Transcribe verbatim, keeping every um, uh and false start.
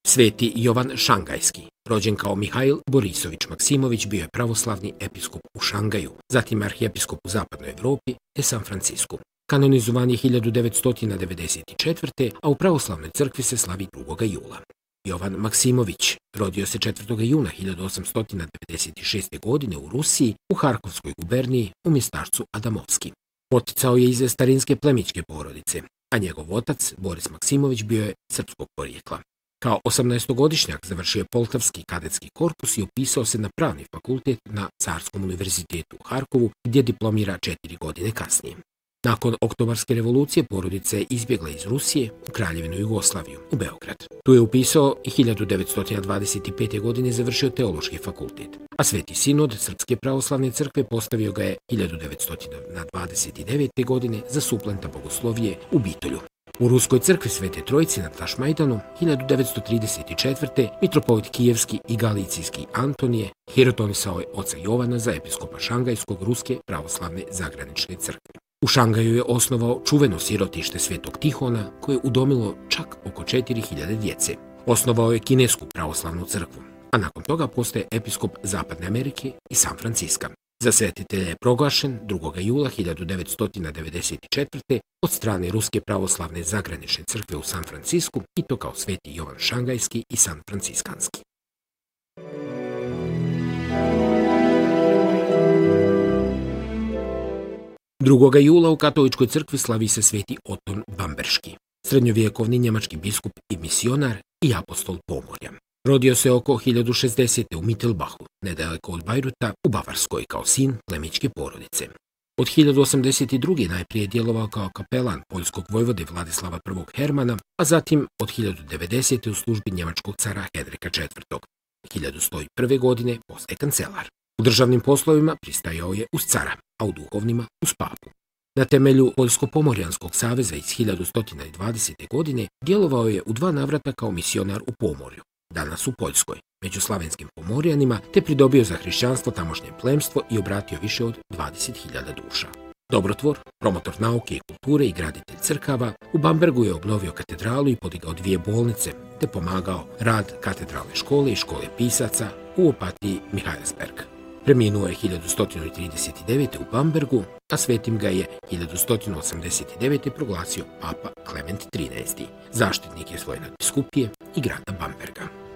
Sveti Jovan Šangajski, rođen kao Mihajl Borisović Maksimović, bio je pravoslavni episkop u Šangaju, zatim arhijepiskop u Zapadnoj Evropi te San Francisku. Kanonizovan je hiljadu devetsto devedeset četvrte. a u pravoslavnoj crkvi se slavi drugog jula. Jovan Maksimović rodio se četvrtog juna hiljadu osamsto devedeset šeste. godine u Rusiji, u Harkovskoj guberniji, u mjestarcu Adamovski. Poticao je iz starinske plemićke porodice, a njegov otac, Boris Maksimović, bio je srpskog porijekla. Kao osamnaestogodišnjak završio je Poltavski kadetski korpus i upisao se na pravni fakultet na Carskom univerzitetu u Harkovu, gdje diplomira četiri godine kasnije. Nakon Oktobarske revolucije porodica je izbjegla iz Rusije u Kraljevinu Jugoslaviju, u Beograd. Tu je upisao i hiljadu devetsto dvadeset pete. godine završio teološki fakultet, a Sveti sinod Srpske pravoslavne crkve postavio ga je hiljadu devetsto dvadeset devete. godine za suplenta bogoslovije u Bitolju. U Ruskoj crkvi Svete Trojice na Tašmajdanu hiljadu devetsto trideset četvrte. mitropolit Kijevski i Galicijski Antonije hirotonisao je oca Jovana za episkopa Šangajskog Ruske pravoslavne zagranične crkve. U Šangaju je osnovao čuveno sirotište Svetog Tihona, koje je udomilo čak oko četiri hiljade djece. Osnovao je Kinesku pravoslavnu crkvu, a nakon toga postaje episkop Zapadne Amerike i San Franciska. Za svetitelja je proglašen drugog jula hiljadu devetsto devedeset četvrte. od strane Ruske pravoslavne zagranične crkve u San Francisku, i to kao Sveti Jovan Šangajski i San Franciskanski. drugog jula u katoličkoj crkvi slavi se Sveti Oton Bamberški, srednjovjekovni njemački biskup i misionar i apostol Pomorja. Rodio se oko hiljadu šezdesete. u Mittelbachu, nedaleko od Bajruta, u Bavarskoj, kao sin plemićke porodice. Od hiljadu osamdeset druge. najprije je djelovao kao kapelan poljskog vojvode Vladislava prvog. Hermana, a zatim od hiljadu devedesete. u službi njemačkog cara Henrika četvrtog. hiljadu sto prve. godine postaje kancelar. U državnim poslovima pristajao je uz cara, a u duhovnima uz papu. Na temelju Poljsko-Pomorjanskog saveza iz hiljadu sto dvadesete. godine djelovao je u dva navrata kao misionar u Pomorju, danas u Poljskoj, među slavenskim Pomorjanima, te pridobio za hrišćanstvo tamošnje plemstvo i obratio više od dvadeset hiljada duša. Dobrotvor, promotor nauke i kulture i graditelj crkava, u Bambergu je obnovio katedralu i podigao dvije bolnice, te pomagao rad katedralne škole i škole pisaca u Opatiji Mihajlsberg. Preminuo je hiljadu sto trideset devete. u Bambergu, a svetim ga je hiljadu sto osamdeset devete. proglasio papa Klement trinaesti. Zaštitnik je svoje nadbiskupije i grada Bamberga.